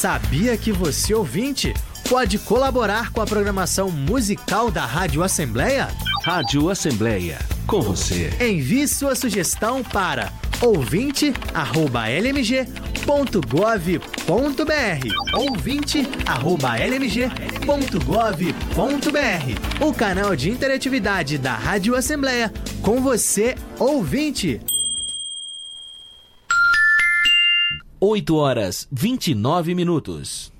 Sabia que você, ouvinte, pode colaborar com a programação musical da Rádio Assembleia? Rádio Assembleia, com você. Envie sua sugestão para ouvinte@lmg.gov.br. ouvinte@lmg.gov.br. O canal de interatividade da Rádio Assembleia com você, ouvinte. 8h29.